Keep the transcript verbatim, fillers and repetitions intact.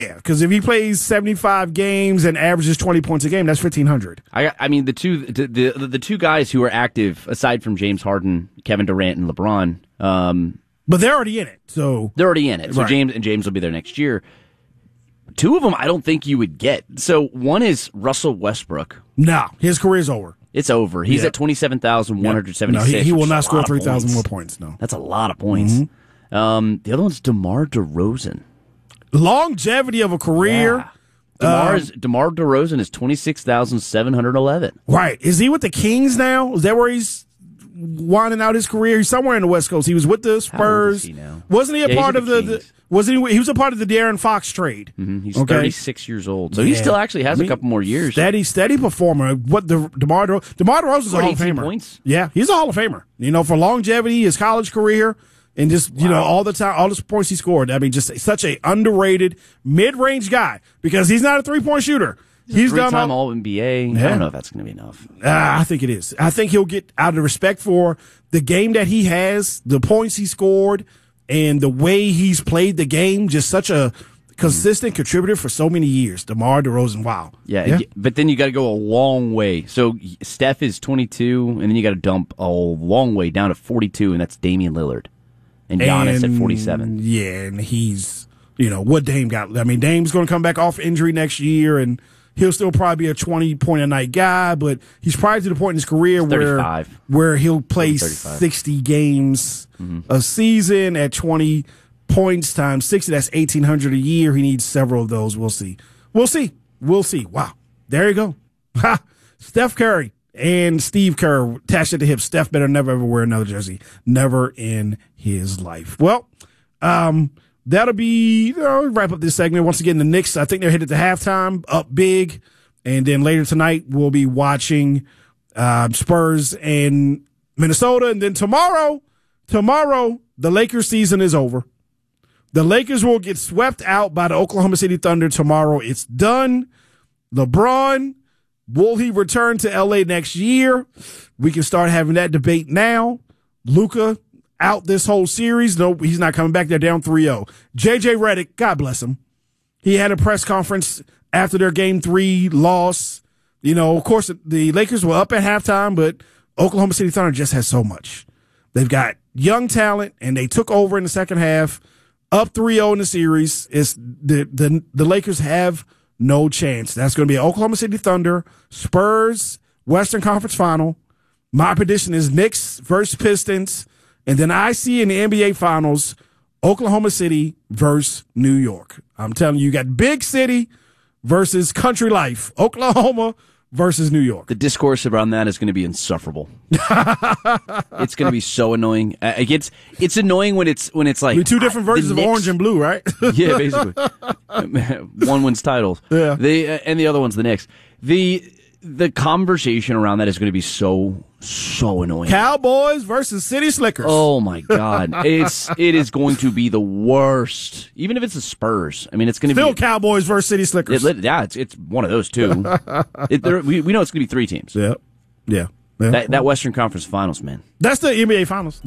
Yeah, because if he plays seventy-five games and averages twenty points a game, that's fifteen hundred. I, I mean, the two the, the the two guys who are active, aside from James Harden, Kevin Durant, and LeBron, um, but they're already in it, so they're already in it. So right. James and James will be there next year. Two of them, I don't think you would get. So one is Russell Westbrook. No, his career's over. It's over. He's yeah. at twenty-seven thousand one hundred seventy-six. No, he, he will not score three thousand more points. No, that's a lot of points. Mm-hmm. Um, the other one's DeMar DeRozan. Longevity of a career. Yeah. DeMar, um, is, DeMar DeRozan is twenty-six thousand seven hundred eleven. Right. Is he with the Kings now? Is that where he's winding out his career? He's somewhere in the West Coast. He was with the Spurs. How old is he now? Wasn't he a yeah, part of the, the, the wasn't he he was a part of the De'Aaron Fox trade. Mm-hmm. He's okay? thirty-six years old. So yeah. he still actually has I mean, a couple more years. Steady, steady performer. What the DeMar DeRozan DeMar DeRozan's a Hall of Famer. Points? Yeah, he's a Hall of Famer. You know, for longevity, his college career. And just, you wow. know, all the time, all the points he scored. I mean, just such a underrated mid-range guy because he's not a three-point shooter. He's, he's a done three-time all, all N B A. Yeah. I don't know if that's going to be enough. Uh, I think it is. I think he'll get out of respect for the game that he has, the points he scored, and the way he's played the game. Just such a consistent mm. contributor for so many years. DeMar DeRozan, wow. Yeah, yeah. But then you got to go a long way. So Steph is twenty-two, and then you got to dump a long way down to forty-two, and that's Damian Lillard. And Giannis and, at forty-seven. Yeah, and he's, you know, what Dame got. I mean, Dame's going to come back off injury next year, and he'll still probably be a twenty-point-a-night guy, but he's probably to the point in his career where, where he'll play sixty games mm-hmm. a season at twenty points times sixty. That's eighteen hundred a year. He needs several of those. We'll see. We'll see. We'll see. Wow. There you go. Ha! Steph Curry and Steve Kerr attached at the hip. Steph better never ever wear another jersey. Never in his life. Well, um, that'll be, you know, wrap up this segment. Once again, the Knicks, I think they're headed to halftime, up big. And then later tonight, we'll be watching uh, Spurs and Minnesota. And then tomorrow, tomorrow, the Lakers season is over. The Lakers will get swept out by the Oklahoma City Thunder tomorrow. It's done. LeBron, will he return to L A next year? We can start having that debate now. Luka out this whole series. No, he's not coming back. They're down three oh. J J Redick, God bless him. He had a press conference after their game three loss. You know, of course, the Lakers were up at halftime, but Oklahoma City Thunder just has so much. They've got young talent, and they took over in the second half, up three oh in the series. It's the, the, the Lakers have no chance. That's going to be Oklahoma City Thunder, Spurs, Western Conference Final. My prediction is Knicks versus Pistons. And then I see in the N B A Finals, Oklahoma City versus New York. I'm telling you, you got big city versus country life. Oklahoma versus New York. The discourse around that is going to be insufferable. It's going to be so annoying. Uh, it's it's annoying when it's when it's like I mean, two different uh, versions of Knicks, orange and blue, right? Yeah, basically. One wins titles. Yeah, the uh, and the other one's the Knicks. The the conversation around that is going to be so so annoying. Cowboys versus City Slickers. Oh my God, it's it is going to be the worst. Even if it's the Spurs, I mean, it's going to be still Cowboys versus City Slickers. It, yeah, it's it's one of those two. it, there, we we know it's going to be three teams. Yeah, yeah. yeah. That that Western Conference Finals, man. That's the N B A Finals.